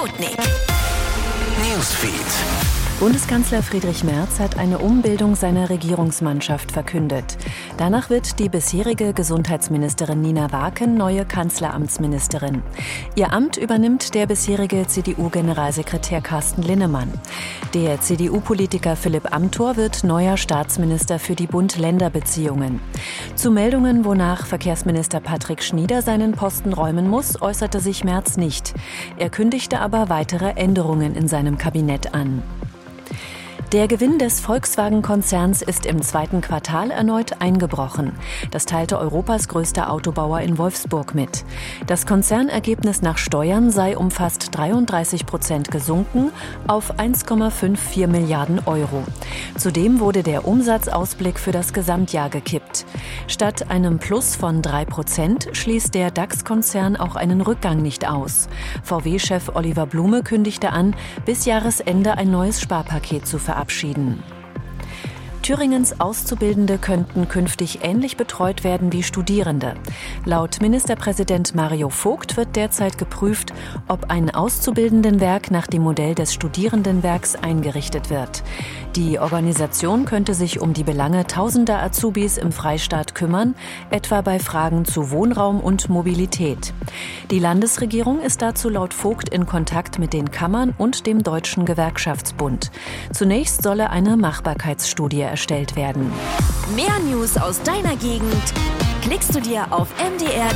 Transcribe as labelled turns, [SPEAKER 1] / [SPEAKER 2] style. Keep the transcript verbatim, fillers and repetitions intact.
[SPEAKER 1] Sputnik Newsfeed.
[SPEAKER 2] Bundeskanzler Friedrich Merz hat eine Umbildung seiner Regierungsmannschaft verkündet. Danach wird die bisherige Gesundheitsministerin Nina Waken neue Kanzleramtsministerin. Ihr Amt übernimmt der bisherige C D U-Generalsekretär Carsten Linnemann. Der C D U-Politiker Philipp Amthor wird neuer Staatsminister für die Bund-Länder-Beziehungen. Zu Meldungen, wonach Verkehrsminister Patrick Schnieder seinen Posten räumen muss, äußerte sich Merz nicht. Er kündigte aber weitere Änderungen in seinem Kabinett an. Der Gewinn des Volkswagen-Konzerns ist im zweiten Quartal erneut eingebrochen. Das teilte Europas größter Autobauer in Wolfsburg mit. Das Konzernergebnis nach Steuern sei um fast dreiunddreißig Prozent gesunken auf eins Komma vierundfünfzig Milliarden Euro. Zudem wurde der Umsatzausblick für das Gesamtjahr gekippt. Statt einem Plus von drei Prozent schließt der DAX-Konzern auch einen Rückgang nicht aus. V W-Chef Oliver Blume kündigte an, bis Jahresende ein neues Sparpaket zu verabschieden. Abschieden. Thüringens Auszubildende könnten künftig ähnlich betreut werden wie Studierende. Laut Ministerpräsident Mario Vogt wird derzeit geprüft, ob ein Auszubildendenwerk nach dem Modell des Studierendenwerks eingerichtet wird. Die Organisation könnte sich um die Belange tausender Azubis im Freistaat kümmern, etwa bei Fragen zu Wohnraum und Mobilität. Die Landesregierung ist dazu laut Vogt in Kontakt mit den Kammern und dem Deutschen Gewerkschaftsbund. Zunächst solle eine Machbarkeitsstudie erstellt werden.
[SPEAKER 1] Mehr News aus deiner Gegend klickst du dir auf m d r